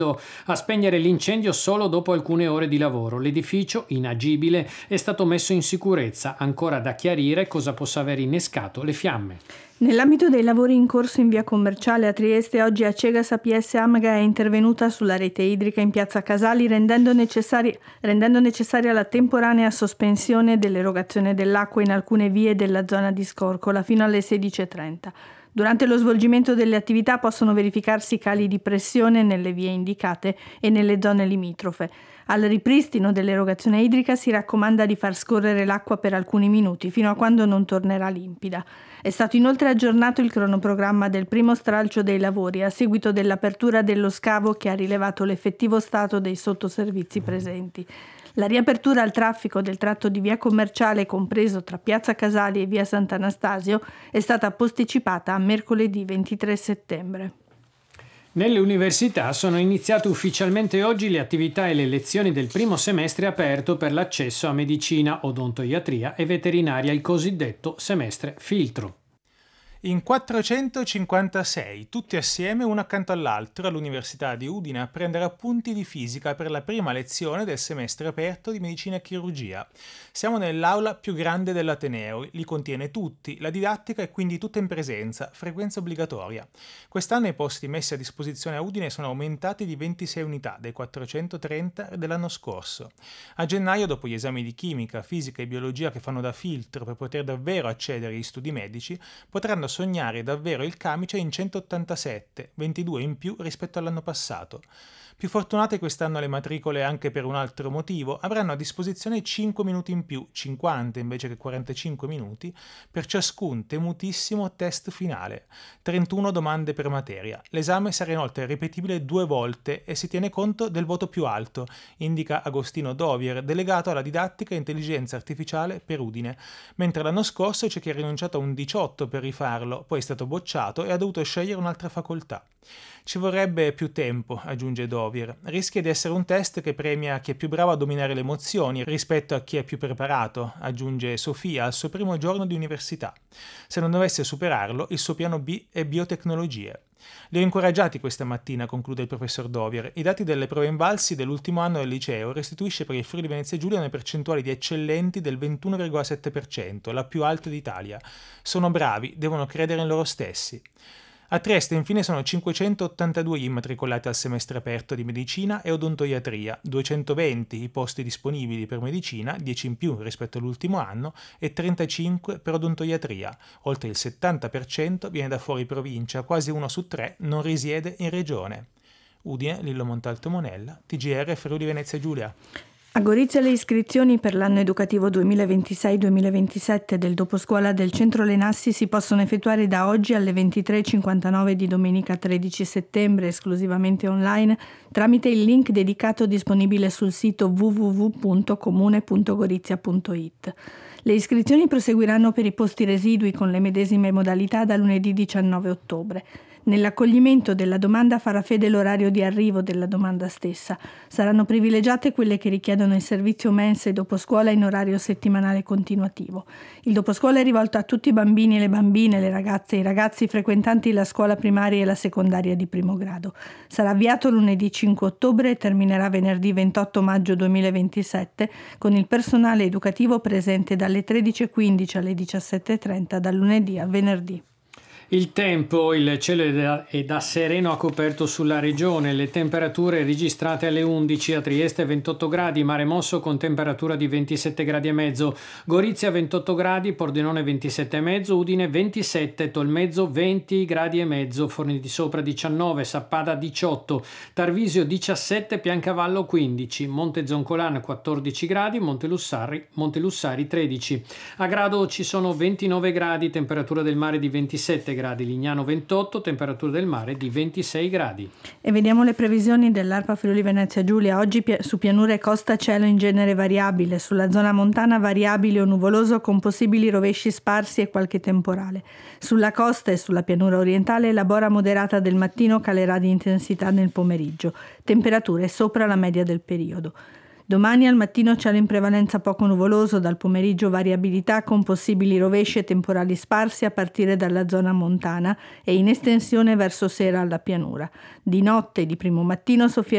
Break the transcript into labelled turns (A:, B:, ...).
A: a spegnere l'incendio solo dopo alcune ore di lavoro. L'edificio, inagibile, è stato messo in sicurezza. Ancora da chiarire cosa possa aver innescato le fiamme.
B: Nell'ambito dei lavori in corso in via Commerciale a Trieste, oggi Acegas APS Amaga è intervenuta sulla rete idrica in piazza Casali, rendendo necessaria la temporanea sospensione dell'erogazione dell'acqua in alcune vie della zona di Scorcola fino alle 16:30. Durante lo svolgimento delle attività possono verificarsi cali di pressione nelle vie indicate e nelle zone limitrofe. Al ripristino dell'erogazione idrica si raccomanda di far scorrere l'acqua per alcuni minuti, fino a quando non tornerà limpida. È stato inoltre aggiornato il cronoprogramma del primo stralcio dei lavori, a seguito dell'apertura dello scavo che ha rilevato l'effettivo stato dei sottoservizi presenti. La riapertura al traffico del tratto di via Commerciale, compreso tra piazza Casali e via Sant'Anastasio, è stata posticipata a mercoledì 23 settembre.
A: Nelle università sono iniziate ufficialmente oggi le attività e le lezioni del primo semestre aperto per l'accesso a medicina, odontoiatria e veterinaria, il cosiddetto semestre filtro.
C: In 456, tutti assieme uno accanto all'altro, all'Università di Udine a prendere appunti di fisica per la prima lezione del semestre aperto di medicina e chirurgia. Siamo nell'aula più grande dell'Ateneo, li contiene tutti, la didattica è quindi tutta in presenza, frequenza obbligatoria. Quest'anno i posti messi a disposizione a Udine sono aumentati di 26 unità, dai 430 dell'anno scorso. A gennaio, dopo gli esami di chimica, fisica e biologia che fanno da filtro per poter davvero accedere agli studi medici, potranno sognare davvero il camice in 187, 22 in più rispetto all'anno passato. Più fortunate quest'anno le matricole anche per un altro motivo, avranno a disposizione 5 minuti in più, 50 invece che 45 minuti, per ciascun temutissimo test finale, 31 domande per materia. L'esame sarà inoltre ripetibile 2 volte e si tiene conto del voto più alto, indica Agostino Dovier, delegato alla didattica e intelligenza artificiale per Udine, mentre l'anno scorso c'è chi ha rinunciato a un 18 per rifarlo, poi è stato bocciato e ha dovuto scegliere un'altra facoltà. Ci vorrebbe più tempo, aggiunge Dovier. Rischia di essere un test che premia chi è più bravo a dominare le emozioni rispetto a chi è più preparato, aggiunge Sofia al suo primo giorno di università. Se non dovesse superarlo, il suo piano B è biotecnologie. Li ho incoraggiati questa mattina, conclude il professor Dovier. I dati delle prove invalsi dell'ultimo anno del liceo restituisce per il Friuli Venezia Giulia una percentuale di eccellenti del 21,7%, la più alta d'Italia. Sono bravi, devono credere in loro stessi. A Trieste infine sono 582 gli immatricolati al semestre aperto di medicina e odontoiatria, 220 i posti disponibili per medicina, 10 in più rispetto all'ultimo anno, e 35 per odontoiatria. Oltre il 70% viene da fuori provincia, quasi 1 su 3 non risiede in regione. Udine, Lillo Montalto Monella, TGR Friuli Venezia Giulia.
B: A Gorizia le iscrizioni per l'anno educativo 2026-2027 del doposcuola del Centro Lenassi si possono effettuare da oggi alle 23:59 di domenica 13 settembre, esclusivamente online, tramite il link dedicato disponibile sul sito www.comune.gorizia.it. Le iscrizioni proseguiranno per i posti residui con le medesime modalità da lunedì 19 ottobre. Nell'accoglimento della domanda farà fede l'orario di arrivo della domanda stessa. Saranno privilegiate quelle che richiedono il servizio mensa e doposcuola in orario settimanale continuativo. Il doposcuola è rivolto a tutti i bambini e le bambine, le ragazze e i ragazzi frequentanti la scuola primaria e la secondaria di primo grado. Sarà avviato lunedì 5 ottobre e terminerà venerdì 28 maggio 2027 con il personale educativo presente dalle 13:15 alle 17:30 dal lunedì al venerdì.
A: Il tempo, il cielo è da sereno a coperto sulla regione, le temperature registrate alle 11 a Trieste 28 gradi, Mare Mosso con temperatura di 27 gradi e mezzo, Gorizia 28 gradi, Pordenone 27 e mezzo, Udine 27, Tolmezzo 20 gradi e mezzo, Forni di Sopra 19, Sappada 18, Tarvisio 17, Piancavallo 15, Monte Zoncolan 14 gradi, Montelussari 13. A Grado ci sono 29 gradi, temperatura del mare di 27 gradi, Lignano 28, temperatura del mare di 26 gradi.
B: E vediamo le previsioni dell'ARPA Friuli Venezia Giulia. Oggi su pianura e costa cielo in genere variabile, sulla zona montana variabile o nuvoloso con possibili rovesci sparsi e qualche temporale. Sulla costa e sulla pianura orientale la bora moderata del mattino calerà di intensità nel pomeriggio, temperature sopra la media del periodo. Domani al mattino cielo in prevalenza poco nuvoloso, dal pomeriggio variabilità con possibili rovesci e temporali sparsi a partire dalla zona montana e in estensione verso sera alla pianura. Di notte e di primo mattino soffierà